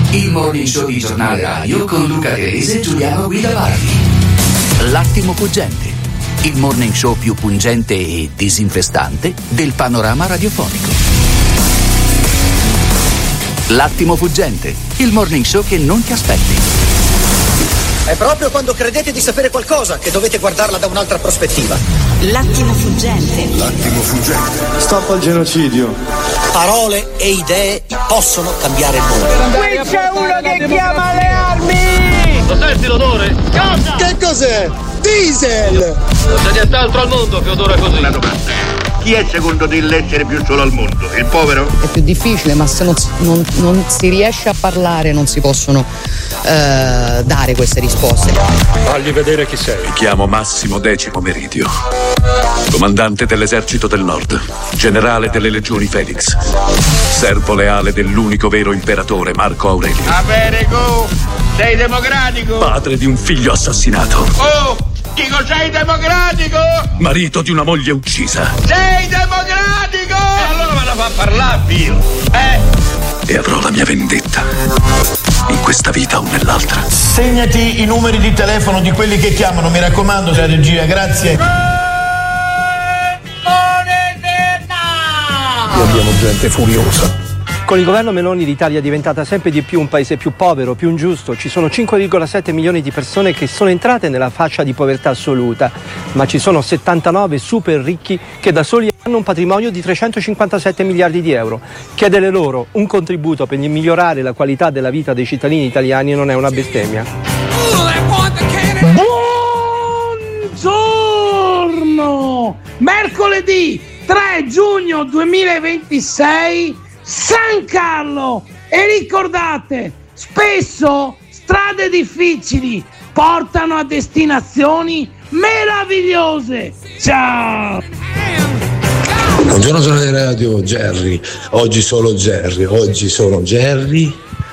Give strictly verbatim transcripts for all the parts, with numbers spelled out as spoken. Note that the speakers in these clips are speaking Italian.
Il morning show di giornale radio con Luca Telese e Giuliano Guidavardi. L'attimo fuggente, il morning show più pungente e disinfestante del panorama radiofonico. L'attimo fuggente, il morning show che non ti aspetti. È proprio quando credete di sapere qualcosa che dovete guardarla da un'altra prospettiva. L'attimo fuggente. L'attimo fuggente. Stop al genocidio. Parole e idee possono cambiare il mondo. Qui c'è uno che chiama le armi! Lo senti l'odore? Cosa? Che cos'è? Diesel! Non c'è nient'altro al mondo che odora così. Una domanda. Chi è secondo te l'essere più solo al mondo? Il povero? È più difficile, ma se non, non, non si riesce a parlare non si possono eh, dare queste risposte. Fagli vedere chi sei. Mi chiamo Massimo Decimo Meridio, comandante dell'esercito del Nord, generale delle legioni Felix, servo leale dell'unico vero imperatore Marco Aurelio. Va bene, go! Sei democratico? Padre di un figlio assassinato. Oh! Dico, sei democratico? Marito di una moglie uccisa. Sei democratico? E allora me la fa parlare, Dio. Eh? E avrò la mia vendetta, in questa vita o nell'altra. Segnati i numeri di telefono di quelli che chiamano, mi raccomando, la regia, grazie. Qui abbiamo gente furiosa. Con il governo Meloni l'Italia è diventata sempre di più un paese più povero, più ingiusto. Ci sono cinque virgola sette milioni di persone che sono entrate nella fascia di povertà assoluta, ma ci sono settantanove super ricchi che da soli hanno un patrimonio di trecentocinquantasette miliardi di euro. Chiedere loro un contributo per migliorare la qualità della vita dei cittadini italiani non è una bestemmia. Buongiorno! Mercoledì tre giugno duemilaventisei, San Carlo, e ricordate, spesso strade difficili portano a destinazioni meravigliose. Ciao! Buongiorno giornale radio, Jerry. Oggi solo Jerry, oggi sono Jerry,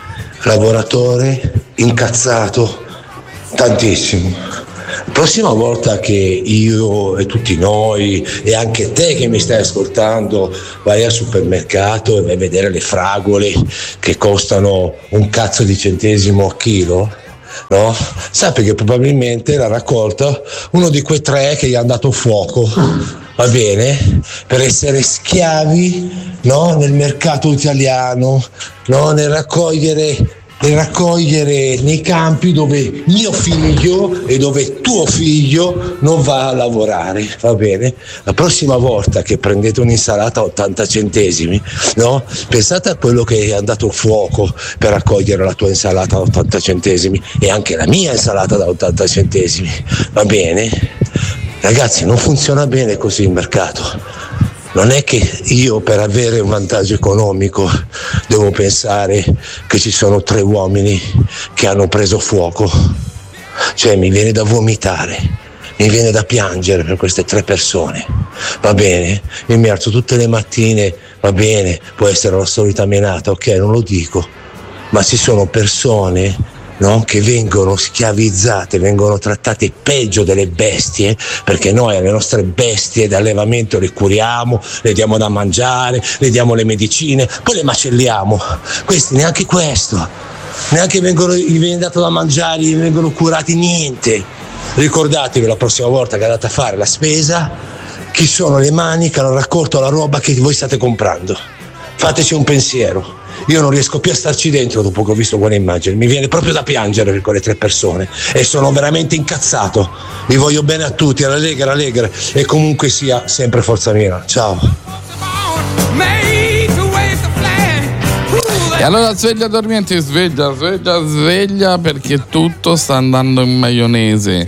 lavoratore, incazzato, tantissimo. La prossima volta che io e tutti noi e anche te che mi stai ascoltando vai al supermercato e vai a vedere le fragole che costano un cazzo di centesimo a chilo, no? Sappi che probabilmente l'ha raccolta uno di quei tre che gli hanno dato fuoco, va bene? Per essere schiavi, no? Nel mercato italiano, no? Nel raccogliere e raccogliere nei campi dove mio figlio e dove tuo figlio non va a lavorare, va bene? La prossima volta che prendete un'insalata a ottanta centesimi, no? Pensate a quello che è andato fuoco per raccogliere la tua insalata a ottanta centesimi e anche la mia insalata da ottanta centesimi, va bene? Ragazzi, non funziona bene così il mercato. Non è che io per avere un vantaggio economico devo pensare che ci sono tre uomini che hanno preso fuoco. Cioè mi viene da vomitare, mi viene da piangere per queste tre persone. Va bene? Io mi alzo tutte le mattine, va bene, può essere la solita menata, ok, non lo dico, ma ci sono persone, no, che vengono schiavizzate, vengono trattate peggio delle bestie, perché noi le nostre bestie d'allevamento le curiamo, le diamo da mangiare, le diamo le medicine, poi le macelliamo. Questi neanche questo, neanche vengono, gli viene dato da mangiare, gli vengono curati, niente. Ricordatevi la prossima volta che andate a fare la spesa chi sono le mani che hanno raccolto la roba che voi state comprando. Fateci un pensiero. Io non riesco più a starci dentro dopo che ho visto quelle immagini, mi viene proprio da piangere per quelle tre persone e sono veramente incazzato. Vi voglio bene a tutti, alla Lega, alla Lega, e comunque sia sempre Forza Milan. Ciao. E allora sveglia dormienti, sveglia, sveglia, sveglia, perché tutto sta andando in maionese.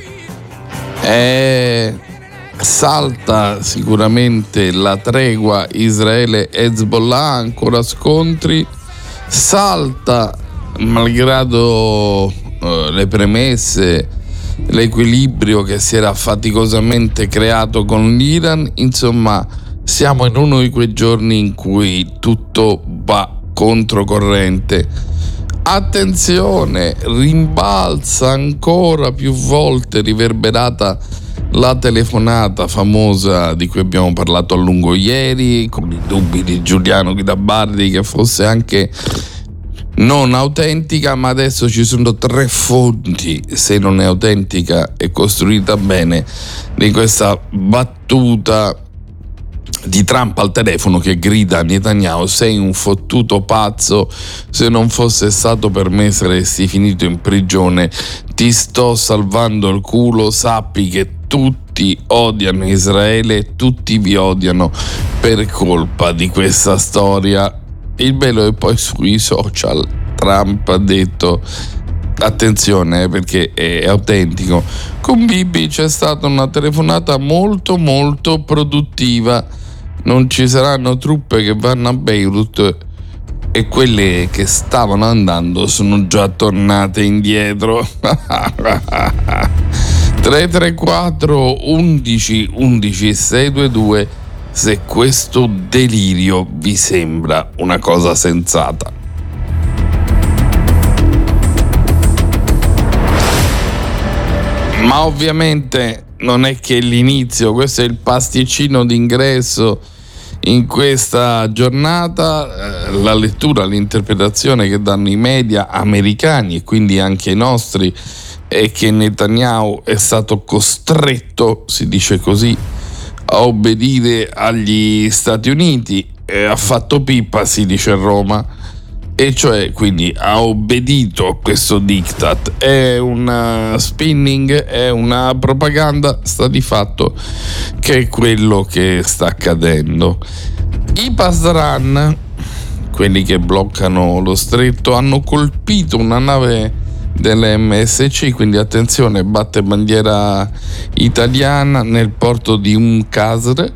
E salta sicuramente la tregua Israele-Hezbollah, ancora scontri. Salta, malgrado eh, le premesse, l'equilibrio che si era faticosamente creato con l'Iran. Insomma, siamo in uno di quei giorni in cui tutto va controcorrente. Attenzione, rimbalza ancora più volte, riverberata la telefonata famosa di cui abbiamo parlato a lungo ieri, con i dubbi di Giuliano Guidavardi che fosse anche non autentica, ma adesso ci sono tre fonti, se non è autentica e costruita bene, di questa battuta di Trump al telefono che grida a Netanyahu: sei un fottuto pazzo, se non fosse stato per me saresti finito in prigione, ti sto salvando il culo, sappi che tutti odiano Israele e tutti vi odiano per colpa di questa storia. Il bello è poi sui social Trump ha detto, attenzione perché è autentico, con Bibi c'è stata una telefonata molto molto produttiva, non ci saranno truppe che vanno a Beirut e quelle che stavano andando sono già tornate indietro. tre tre quattro undici undici sei due due se questo delirio vi sembra una cosa sensata. Ma ovviamente non è che l'inizio, questo è il pasticcino d'ingresso in questa giornata, la lettura, l'interpretazione che danno i media americani e quindi anche i nostri è che Netanyahu è stato costretto, si dice così, a obbedire agli Stati Uniti, e ha fatto pipa, si dice a Roma, e cioè quindi ha obbedito a questo diktat. È una spinning, è una propaganda, sta di fatto che è quello che sta accadendo. I Pasdaran, quelli che bloccano lo stretto, hanno colpito una nave dell'M S C, quindi attenzione, batte bandiera italiana nel porto di Umm Qasr,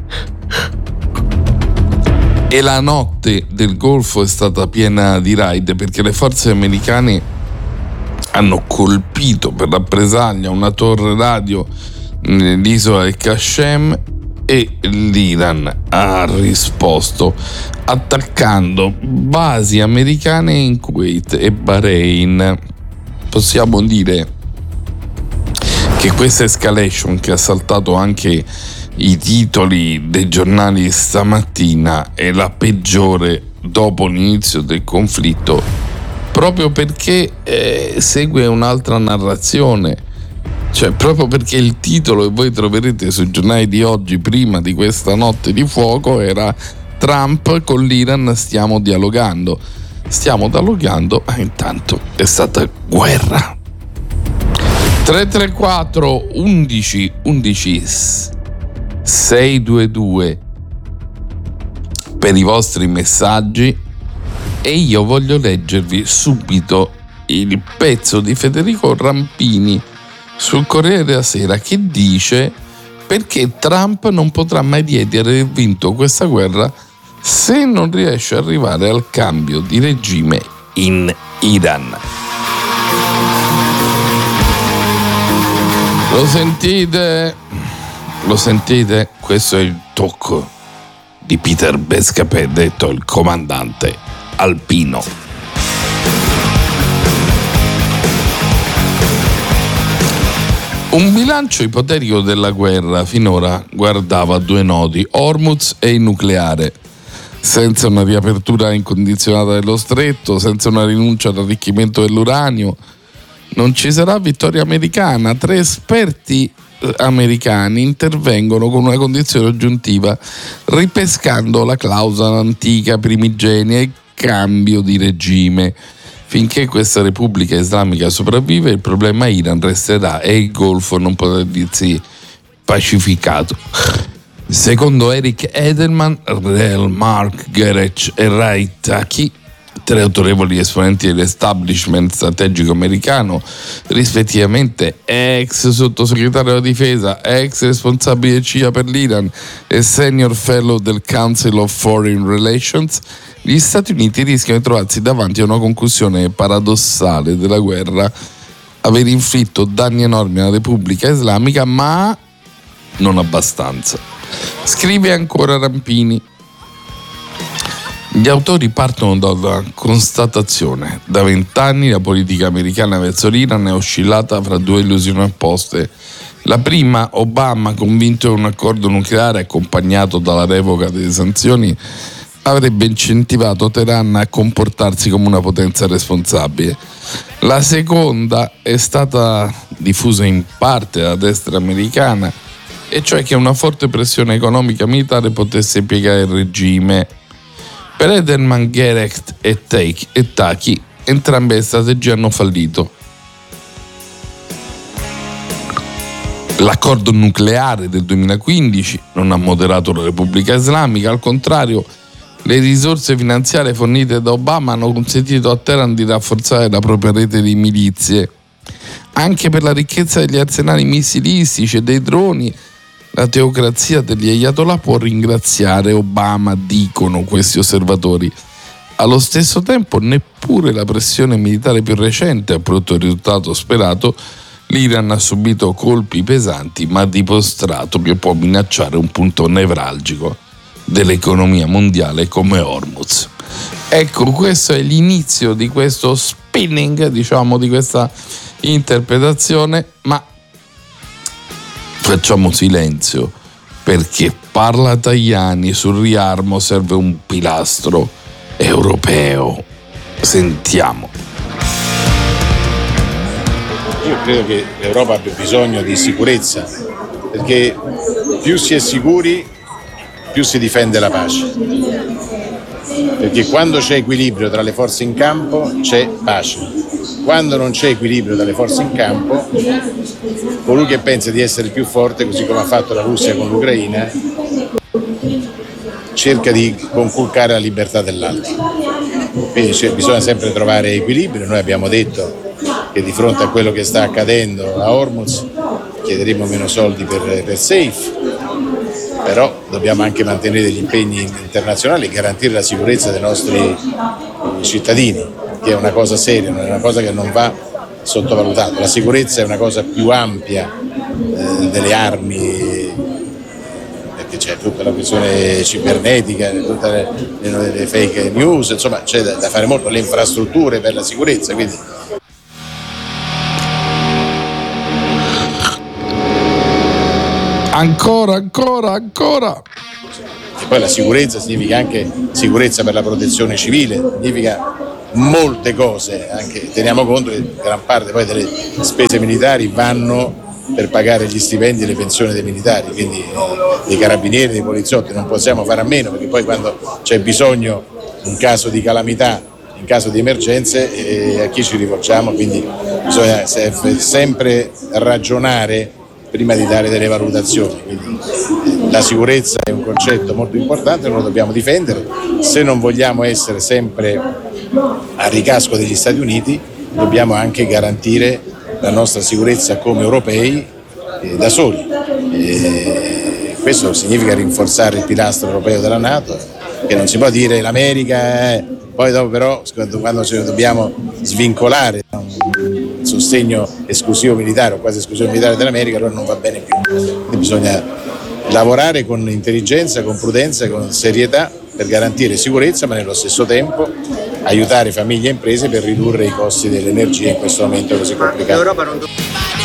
e la notte del Golfo è stata piena di raid perché le forze americane hanno colpito per rappresaglia una torre radio nell'isola del Qashem e l'Iran ha risposto attaccando basi americane in Kuwait e Bahrain. Possiamo dire che questa escalation, che ha saltato anche i titoli dei giornali stamattina, è la peggiore dopo l'inizio del conflitto, proprio perché eh, segue un'altra narrazione, cioè proprio perché il titolo che voi troverete sui giornali di oggi prima di questa notte di fuoco era Trump con l'Iran stiamo dialogando. Stiamo dialogando, ma intanto è stata guerra. tre tre quattro undici undici sei due due per i vostri messaggi, e io voglio leggervi subito il pezzo di Federico Rampini sul Corriere della Sera che dice perché Trump non potrà mai dire di aver vinto questa guerra se non riesce ad arrivare al cambio di regime in Iran. Lo sentite? Lo sentite? Questo è il tocco di Peter Bescapè, detto il comandante alpino. Un bilancio ipotetico della guerra finora guardava due nodi, Hormuz e il nucleare. Senza una riapertura incondizionata dello stretto, senza una rinuncia all'arricchimento dell'uranio, non ci sarà vittoria americana. Tre esperti americani intervengono con una condizione aggiuntiva, ripescando la clausola antica primigenia e cambio di regime. Finché questa Repubblica Islamica sopravvive, il problema Iran resterà e il Golfo non potrà dirsi pacificato. Secondo Eric Edelman, Rel Mark Gerech e Ray Taki, tre autorevoli esponenti dell'establishment strategico americano, rispettivamente ex sottosegretario della difesa, ex responsabile del C I A per l'Iran e senior fellow del Council of Foreign Relations, gli Stati Uniti rischiano di trovarsi davanti a una conclusione paradossale della guerra, aver inflitto danni enormi alla Repubblica Islamica, ma non abbastanza. Scrive ancora Rampini. Gli autori partono dalla constatazione: da vent'anni la politica americana verso l'Iran è oscillata fra due illusioni opposte. La prima, Obama, convinto di un accordo nucleare accompagnato dalla revoca delle sanzioni, avrebbe incentivato Teheran a comportarsi come una potenza responsabile. La seconda è stata diffusa in parte dalla destra americana, e cioè che una forte pressione economica militare potesse piegare il regime. Per Edelman, Gerecht e Taki entrambe le strategie hanno fallito. L'accordo nucleare del duemilaquindici non ha moderato la Repubblica Islamica, al contrario, le risorse finanziarie fornite da Obama hanno consentito a Teheran di rafforzare la propria rete di milizie. Anche per la ricchezza degli arsenali missilistici e dei droni, la teocrazia degli Ayatollah può ringraziare Obama, dicono questi osservatori. Allo stesso tempo, neppure la pressione militare più recente ha prodotto il risultato sperato. L'Iran ha subito colpi pesanti, ma ha dimostrato che può minacciare un punto nevralgico dell'economia mondiale come Hormuz. Ecco, questo è l'inizio di questo spinning, diciamo, di questa interpretazione, ma facciamo silenzio, perché parla Tajani, sul riarmo serve un pilastro europeo. Sentiamo. Io credo che l'Europa abbia bisogno di sicurezza, perché più si è sicuri, più si difende la pace. Perché quando c'è equilibrio tra le forze in campo c'è pace. Quando non c'è equilibrio tra le forze in campo, colui che pensa di essere più forte, così come ha fatto la Russia con l'Ucraina, cerca di conculcare la libertà dell'altro. Quindi cioè, bisogna sempre trovare equilibrio. Noi abbiamo detto che di fronte a quello che sta accadendo a Hormuz chiederemo meno soldi per, per Safe, però dobbiamo anche mantenere degli impegni internazionali e garantire la sicurezza dei nostri cittadini, che è una cosa seria, è una cosa che non va sottovalutata. La sicurezza è una cosa più ampia eh, delle armi, perché c'è tutta la questione cibernetica, tutte le, le, le fake news, insomma c'è da, da fare molto, le infrastrutture per la sicurezza, quindi Ancora, ancora, ancora. E poi la sicurezza significa anche sicurezza per la protezione civile, significa molte cose, anche teniamo conto che gran parte poi delle spese militari vanno per pagare gli stipendi e le pensioni dei militari, quindi dei carabinieri, dei poliziotti, non possiamo fare a meno, perché poi quando c'è bisogno in caso di calamità, in caso di emergenze, eh, a chi ci rivolgiamo, quindi bisogna sempre ragionare prima di dare delle valutazioni. Quindi la sicurezza è un concetto molto importante, noi lo dobbiamo difendere. Se non vogliamo essere sempre a ricasco degli Stati Uniti, dobbiamo anche garantire la nostra sicurezza come europei eh, da soli. E questo significa rinforzare il pilastro europeo della NATO, che non si può dire l'America, eh, poi dopo però quando ci dobbiamo svincolare il sostegno esclusivo militare o quasi esclusivo militare dell'America, allora non va bene più. Quindi bisogna lavorare con intelligenza, con prudenza, con serietà per garantire sicurezza, ma nello stesso tempo aiutare famiglie e imprese per ridurre i costi dell'energia in questo momento così complicato.